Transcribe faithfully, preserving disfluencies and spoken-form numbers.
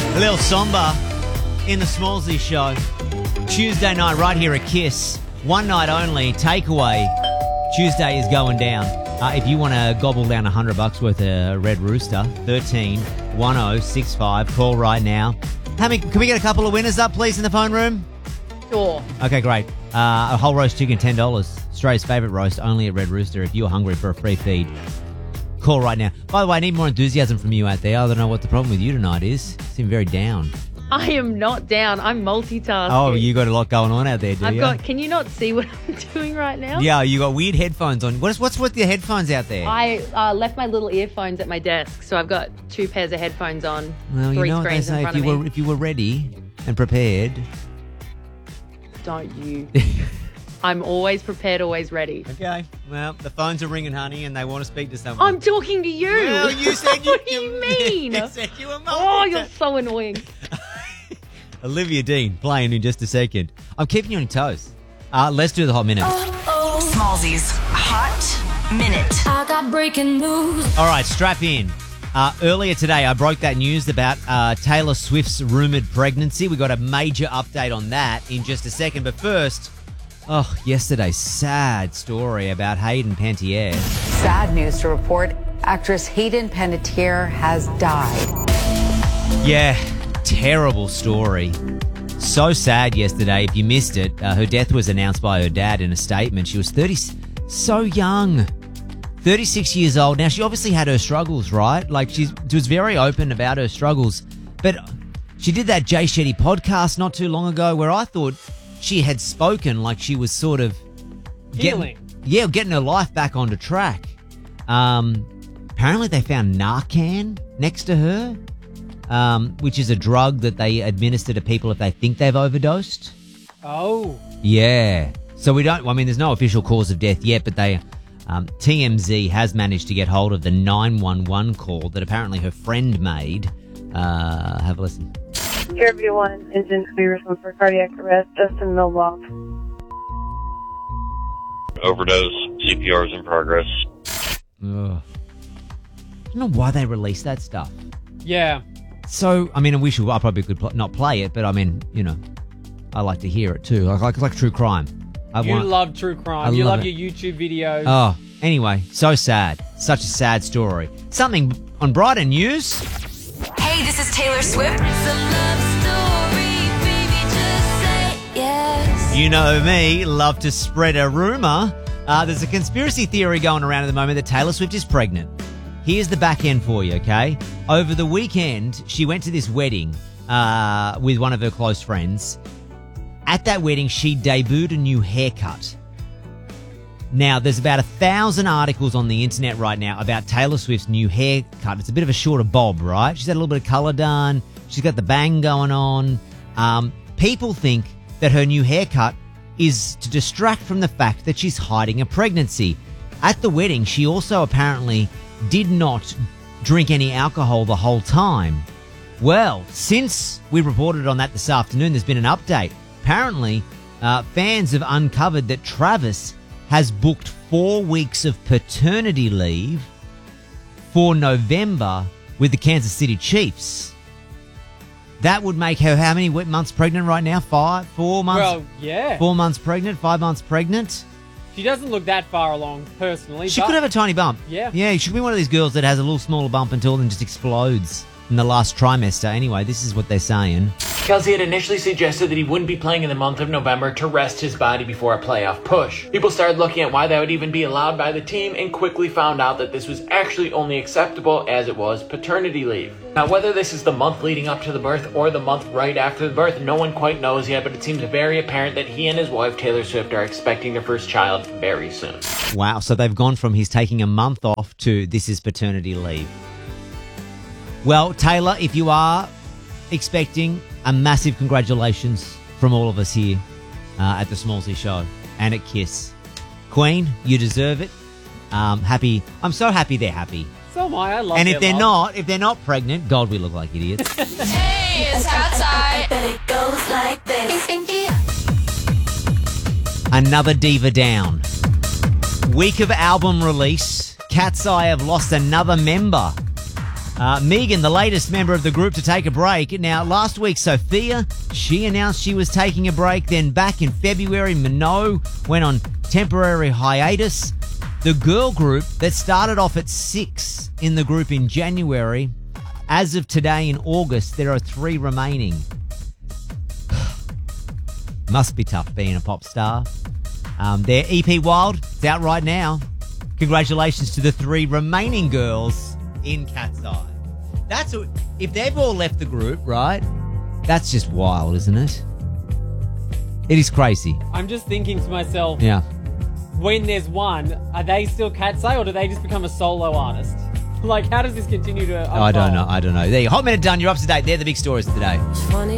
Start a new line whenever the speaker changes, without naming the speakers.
A little somber in the Smallsy show. Tuesday night right here at Kiss. One night only, takeaway. Tuesday is going down. Uh, if you want to gobble down one hundred bucks worth of Red Rooster, thirteen one oh six five. Call right now. How many, can we get a couple of winners up, please, in the phone room?
Sure.
Okay, great. Uh, a whole roast chicken, ten dollars. Australia's favourite roast, only at Red Rooster. If you're hungry for a free feed, call right now. By the way, I need more enthusiasm from you out there. I don't know what the problem with you tonight is. You seem very down.
I am not down. I'm multitasking.
Oh, you got a lot going on out there, do
I've
you?
got. Can you not see what I'm doing right now?
Yeah, you got weird headphones on. What's what's with your headphones out there?
I uh, left my little earphones at my desk, so I've got two pairs of headphones on.
Well,
three
you know what they
screens in
say.
front
If you
of
were
me.
if you were ready and prepared.
Don't you? I'm always prepared, always ready.
Okay. Well, the phones are ringing, honey, and they want to speak to someone.
I'm talking to you.
Well, you said you.
What do you mean?
You said you were
Oh,
multitasking.
you're so annoying.
Olivia Dean playing in just a second. I'm keeping you on your toes. Uh, let's do the hot minute.
Smallsy's Hot Minute.
I got breaking news.
All right, strap in. Uh, earlier today, I broke that news about uh, Taylor Swift's rumoured pregnancy. We got a major update on that in just a second. But first, oh, yesterday's sad story about Hayden Panettiere.
Sad news to report. Actress Hayden Panettiere has died.
Yeah, terrible story. So sad yesterday. If you missed it, uh, her death was announced by her dad in a statement. She was thirty, so young. thirty-six years old. Now, she obviously had her struggles, right? Like, she's, she was very open about her struggles. But she did that Jay Shetty podcast not too long ago where I thought she had spoken like she was sort of
Healing.
Getting, yeah, getting her life back onto track. Um, apparently, they found Narcan next to her, um, which is a drug that they administer to people if they think they've overdosed.
Oh.
Yeah. So we don't, I mean, there's no official cause of death yet, but they... Um, T M Z has managed to get hold of the nine one one call that apparently her friend made. Uh, have a listen.
Fairview one, engine clears for cardiac arrest, Justin Milwaukee.
Overdose, C P R is in progress.
Ugh. I don't know why they released that stuff.
Yeah.
So, I mean, I wish I probably could pl- not play it, but I mean, you know, I like to hear it too. Like, like, like true crime. I
You
want,
love true crime.
I
you
love
love
it.
your YouTube videos.
Oh, anyway, so sad. Such a sad story. Something on Brighton News.
Hey, this is Taylor Swift.
It's a love story, baby, just say yes.
You know me, love to spread a rumour. Uh, there's a conspiracy theory going around at the moment that Taylor Swift is pregnant. Here's the back end for you, okay? Over the weekend, she went to this wedding uh, with one of her close friends. At that wedding, she debuted a new haircut. Now, there's about a thousand articles on the internet right now about Taylor Swift's new haircut. It's a bit of a shorter bob, right? She's had a little bit of colour done. She's got the bang going on. Um, people think that her new haircut is to distract from the fact that she's hiding a pregnancy. At the wedding, she also apparently did not drink any alcohol the whole time. Well, since we reported on that this afternoon, there's been an update. Apparently, uh, fans have uncovered that Travis has booked four weeks of paternity leave for November with the Kansas City Chiefs. That would make her how many months pregnant right now? Five? Four months?
Well, yeah.
Four months pregnant? Five months pregnant?
She doesn't look that far along, personally.
She
but
could have a tiny bump.
Yeah.
Yeah, she could be one of these girls that has a little smaller bump until then just explodes in the last trimester. Anyway, this is what they're saying.
Kelsey had initially suggested that he wouldn't be playing in the month of November to rest his body before a playoff push. People started looking at why that would even be allowed by the team and quickly found out that this was actually only acceptable as it was paternity leave. Now, whether this is the month leading up to the birth or the month right after the birth, no one quite knows yet, but it seems very apparent that he and his wife Taylor Swift are expecting their first child very soon.
Wow, so they've gone from he's taking a month off to this is paternity leave. Well, Taylor, if you are expecting, a massive congratulations from all of us here uh, at the Smallsy Show and at Kiss. Queen, you deserve it. Um, happy. I'm so happy they're happy.
So am I. I love
And
their
if they're
love.
not, if they're not pregnant, God, we look like idiots.
Hey, it's outside. But it goes like this.
Another diva down. Week of album release, Cat's Eye have lost another member. Uh, Megan, the latest member of the group to take a break. Now, last week, Sophia, she announced she was taking a break. Then back in February, Minot went on temporary hiatus. The girl group that started off at six in the group in January, as of today in August, there are three remaining. Must be tough being a pop star. Um, their E P Wild, it's out right now. Congratulations to the three remaining girls in Cat's Eye. That's a, if they've all left the group, right? That's just wild, isn't it? It is crazy.
I'm just thinking to myself,
Yeah.
when there's one, are they still Cat's Eye or do they just become a solo artist? Like, how does this continue to unfold?
I don't know. I don't know. There you go. Hot minute done. You're up to date. They're the big stories of the day.
Funny